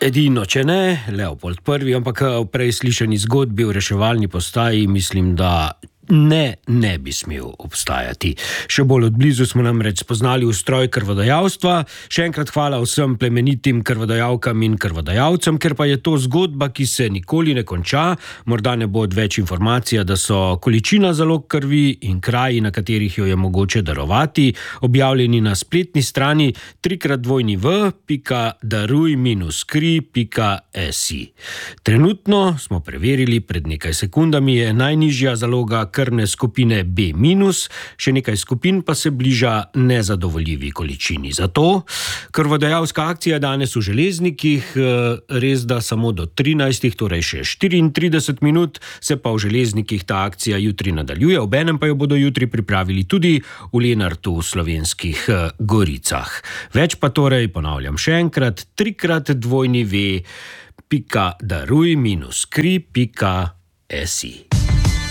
Edino, če ne, Leopold I, ampak v prej slišani zgodbi o reševalni postaji mislim, da ne bi smel obstajati. Še bolj od blizu smo namreč spoznali ustroj krvodajalstva. Še enkrat hvala vsem plemenitim krvodajalkam in krvodajalcem, ker pa je to zgodba, ki se nikoli ne konča. Morda ne bo odveč informacija, da so količina zalog krvi in kraji, na katerih jo je mogoče darovati, objavljeni na spletni strani www.daruj-kri.si. Trenutno smo preverili, pred nekaj sekundami je najnižja zaloga krvne skupine B-, še nekaj skupin pa se bliža nezadovoljivi količini. Zato krvodajalska akcija danes v Železnikih, res da samo do 13, torej še 34 minut, se pa v Železnikih ta akcija jutri nadaljuje, obenem pa jo bodo jutri pripravili tudi v Lenartu v Slovenskih Goricah. Več pa torej, ponavljam še enkrat, www.daruj-kri.si.